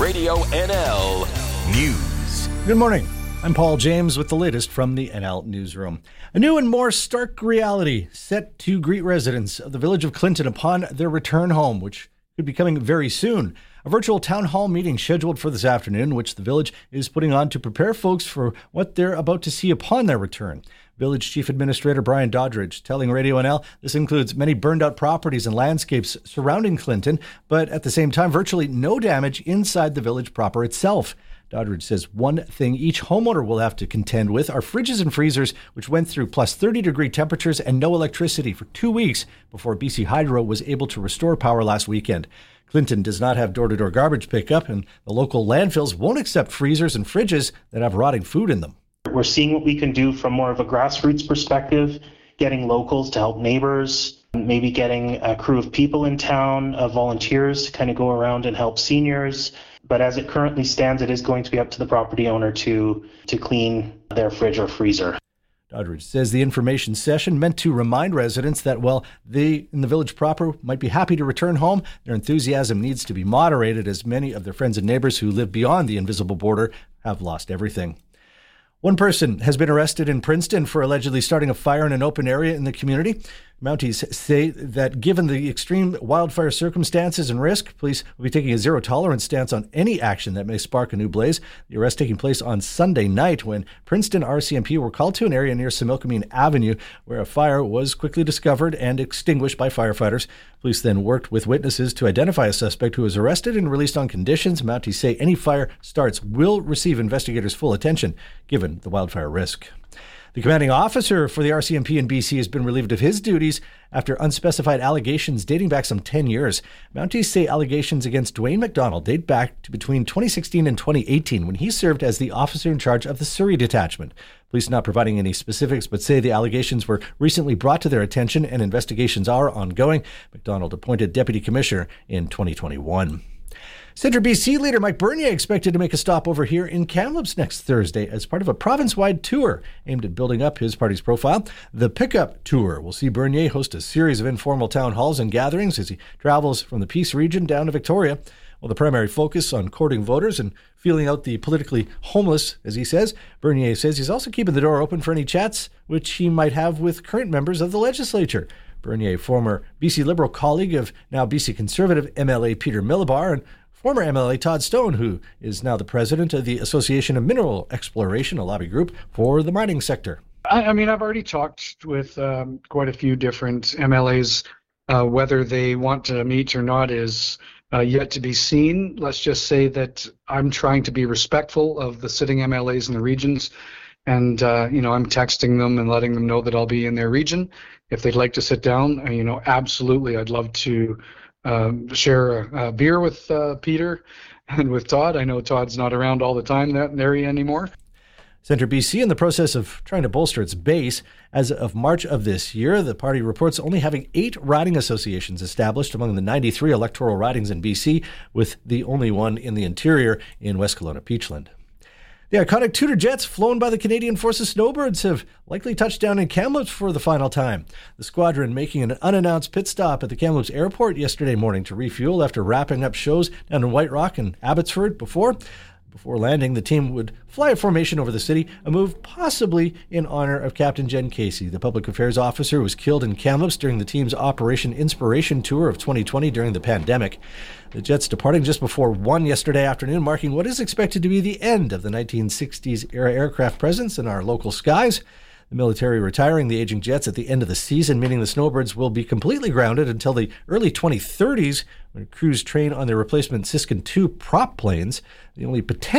Radio NL News. Good morning. I'm Paul James with the latest from the NL Newsroom. A new and more stark reality set to greet residents of the village of Clinton upon their return home, which could be coming very soon. A virtual town hall meeting scheduled for this afternoon, which the village is putting on to prepare folks for what they're about to see upon their return. Village Chief Administrator Brian Doddridge telling Radio NL this includes many burned out properties and landscapes surrounding Clinton, but at the same time, virtually no damage inside the village proper itself. Doddridge says one thing each homeowner will have to contend with are fridges and freezers, which went through plus 30-degree temperatures and no electricity for 2 weeks before BC Hydro was able to restore power last weekend. Clinton does not have door-to-door garbage pickup, and the local landfills won't accept freezers and fridges that have rotting food in them. We're seeing what we can do from more of a grassroots perspective, getting locals to help neighbors, maybe getting a crew of people in town, volunteers to kind of go around and help seniors. But as it currently stands, it is going to be up to the property owner to clean their fridge or freezer. Doddridge says the information session meant to remind residents that while they in the village proper might be happy to return home, their enthusiasm needs to be moderated as many of their friends and neighbors who live beyond the invisible border have lost everything. One person has been arrested in Princeton for allegedly starting a fire in an open area in the community. Mounties say that given the extreme wildfire circumstances and risk, police will be taking a zero-tolerance stance on any action that may spark a new blaze. The arrest taking place on Sunday night when Princeton RCMP were called to an area near Similkameen Avenue where a fire was quickly discovered and extinguished by firefighters. Police then worked with witnesses to identify a suspect who was arrested and released on conditions. Mounties say any fire starts will receive investigators' full attention given the wildfire risk. The commanding officer for the RCMP in BC has been relieved of his duties after unspecified allegations dating back some 10 years. Mounties say allegations against Dwayne McDonald date back to between 2016 and 2018 when he served as the officer in charge of the Surrey detachment. Police not providing any specifics, but say the allegations were recently brought to their attention and investigations are ongoing. McDonald appointed deputy commissioner in 2021. Centre BC leader Mike Bernier expected to make a stop over here in Kamloops next Thursday as part of a province-wide tour aimed at building up his party's profile. The Pickup Tour will see Bernier host a series of informal town halls and gatherings as he travels from the Peace region down to Victoria. While the primary focus on courting voters and feeling out the politically homeless, as he says, Bernier says he's also keeping the door open for any chats which he might have with current members of the legislature. Bernier, former BC Liberal colleague of now BC Conservative MLA Peter Millibar, and former MLA Todd Stone, who is now the president of the Association of Mineral Exploration, a lobby group for the mining sector. I mean, I've already talked with quite a few different MLAs. Whether they want to meet or not is yet to be seen. Let's just say that I'm trying to be respectful of the sitting MLAs in the regions. And, I'm texting them and letting them know that I'll be in their region. If they'd like to sit down, absolutely, I'd love to share a beer with Peter and with Todd. I know Todd's not around all the time in that area anymore. Centre BC in the process of trying to bolster its base. As of March of this year, the party reports only having 8 riding associations established among the 93 electoral ridings in BC, with the only one in the interior in West Kelowna-Peachland. The iconic Tudor jets flown by the Canadian Forces Snowbirds have likely touched down in Kamloops for the final time. The squadron making an unannounced pit stop at the Kamloops airport yesterday morning to refuel after wrapping up shows down in White Rock and Abbotsford. Before landing, the team would fly a formation over the city, a move possibly in honor of Captain Jen Casey, the public affairs officer who was killed in Kamloops during the team's Operation Inspiration tour of 2020 during the pandemic. The jets departing just before 1 yesterday afternoon, marking what is expected to be the end of the 1960s-era aircraft presence in our local skies. The military retiring the aging jets at the end of the season, meaning the Snowbirds will be completely grounded until the early 2030s when crews train on their replacement Siskin II prop planes. The only potential